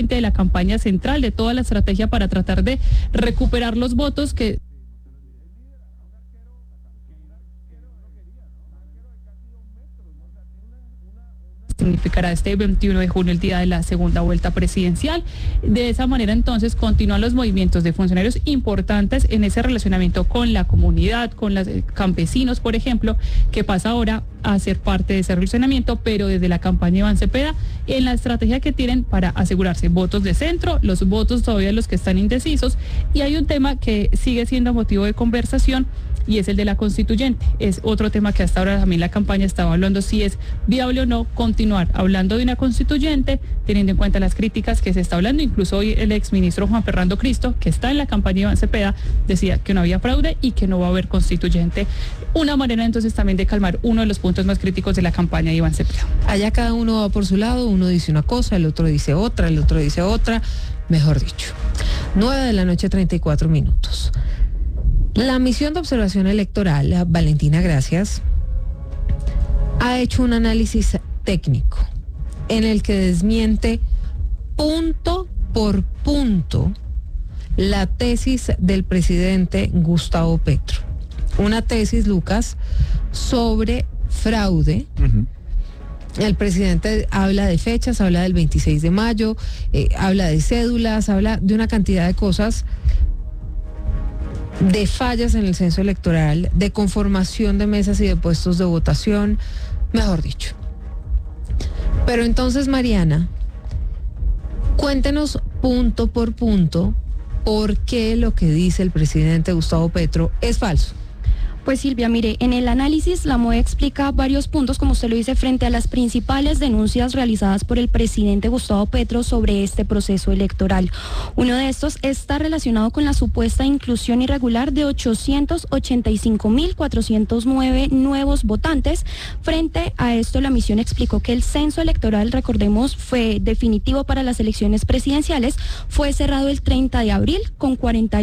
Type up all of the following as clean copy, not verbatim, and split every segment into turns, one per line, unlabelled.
frente de la campaña central, de toda la estrategia para tratar de recuperar los votos que significará este 21 de junio el día de la segunda vuelta presidencial. De esa manera entonces continúan los movimientos de funcionarios importantes en ese relacionamiento con la comunidad, con los campesinos, por ejemplo, que pasa ahora a ser parte de ese relacionamiento, pero desde la campaña de Iván Cepeda, en la estrategia que tienen para asegurarse votos de centro, los votos todavía los que están indecisos, y hay un tema que sigue siendo motivo de conversación, y es el de la constituyente. Es otro tema que hasta ahora también la campaña estaba hablando si es viable o no continuar hablando de una constituyente, teniendo en cuenta las críticas que se está hablando. Incluso hoy el exministro Juan Fernando Cristo, que está en la campaña de Iván Cepeda, decía que no había fraude y que no va a haber constituyente. Una manera entonces también de calmar uno de los puntos más críticos de la campaña de Iván Cepeda.
Allá cada uno va por su lado, uno dice una cosa, el otro dice otra, el otro dice otra, mejor dicho. 9:34 p.m. La misión de observación electoral, Valentina Gracias, ha hecho un análisis técnico en el que desmiente punto por punto la tesis del presidente Gustavo Petro. Una tesis, Lucas, sobre fraude. El presidente habla de fechas, habla del 26 de mayo, habla de cédulas, habla de una cantidad de cosas, de fallas en el censo electoral, de conformación de mesas y de puestos de votación, mejor dicho. Pero entonces, Mariana, cuéntenos punto por punto por qué lo que dice el presidente Gustavo Petro es falso.
Pues Silvia, mire, en el análisis la MOE explica varios puntos, como usted lo dice, frente a las principales denuncias realizadas por el presidente Gustavo Petro sobre este proceso electoral. Uno de estos está relacionado con la supuesta inclusión irregular de 885.409 nuevos votantes. Frente a esto, la misión explicó que el censo electoral, recordemos, fue definitivo para las elecciones presidenciales, fue cerrado el 30 de abril con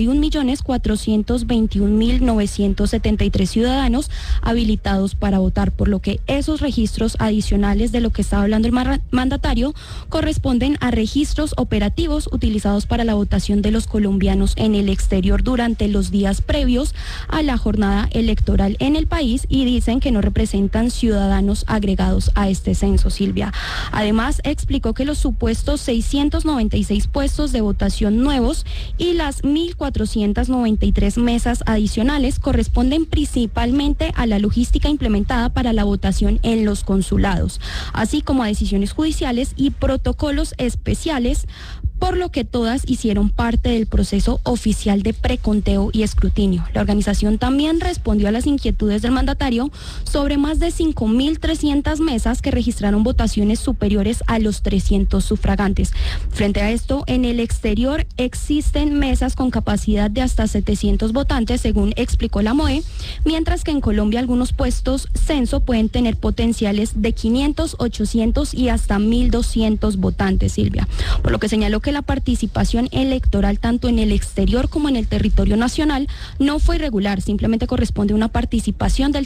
41.421.973 ciudadanos habilitados para votar, por lo que esos registros adicionales de lo que estaba hablando el mandatario corresponden a registros operativos utilizados para la votación de los colombianos en el exterior durante los días previos a la jornada electoral en el país, y dicen que no representan ciudadanos agregados a este censo, Silvia. Además, explicó que los supuestos 696 puestos de votación nuevos y las 1.493 mesas adicionales corresponden principalmente a la logística implementada para la votación en los consulados, así como a decisiones judiciales y protocolos especiales, por lo que todas hicieron parte del proceso oficial de preconteo y escrutinio. La organización también respondió a las inquietudes del mandatario sobre más de 5.300 mesas que registraron votaciones superiores a los 300 sufragantes. Frente a esto, en el exterior existen mesas con capacidad de hasta 700 votantes, según explicó la MOE, mientras que en Colombia algunos puestos censo pueden tener potenciales de 500, 800 y hasta 1.200 votantes, Silvia. Por lo que señaló que la participación electoral tanto en el exterior como en el territorio nacional no fue irregular, simplemente corresponde a una participación del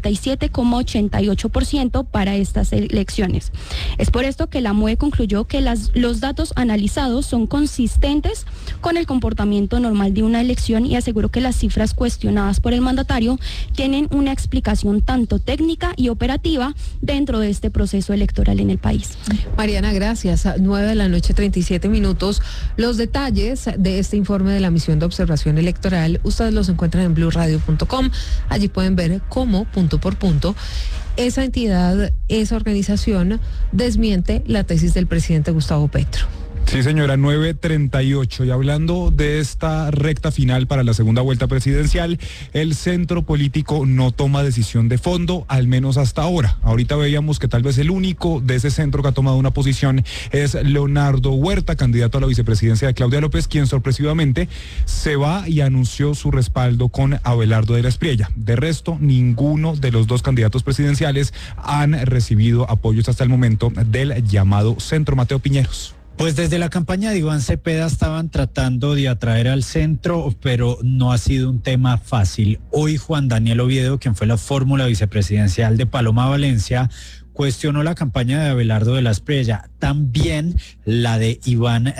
57,88% para estas elecciones. Es por esto que la MOE concluyó que los datos analizados son consistentes con el comportamiento normal de una elección, y aseguró que las cifras cuestionadas por el mandatario tienen una explicación tanto técnica y operativa dentro de este proceso electoral en el país.
Mariana, gracias. 9:37 p.m. Los detalles de este informe de la misión de observación electoral ustedes los encuentran en blurradio.com. Allí pueden ver cómo, punto por punto, esa entidad, esa organización desmiente la tesis del presidente Gustavo Petro.
Sí, señora, 9:38. Y hablando de esta recta final para la segunda vuelta presidencial, el centro político no toma decisión de fondo, al menos hasta ahora. Ahorita veíamos que tal vez el único de ese centro que ha tomado una posición es Leonardo Huerta, candidato a la vicepresidencia de Claudia López, quien sorpresivamente se va y anunció su respaldo con Abelardo de la Espriella. De resto, ninguno de los dos candidatos presidenciales han recibido apoyos hasta el momento del llamado Centro Mateo Piñeros.
Pues desde la campaña de Iván Cepeda estaban tratando de atraer al centro, pero no ha sido un tema fácil. Hoy Juan Daniel Oviedo, quien fue la fórmula vicepresidencial de Paloma Valencia, cuestionó la campaña de Abelardo de la Espriella, también la de Iván